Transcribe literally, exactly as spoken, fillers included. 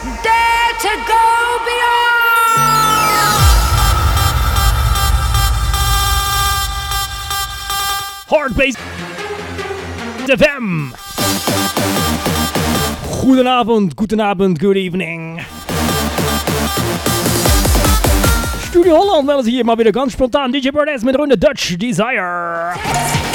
Dare to go beyond. Hardbase F M. Goedenavond, goedenavond, good evening. Studio Holland, wel eens hier maar wieder ganz spontan. D J Berners mit Runde Dutch Desire.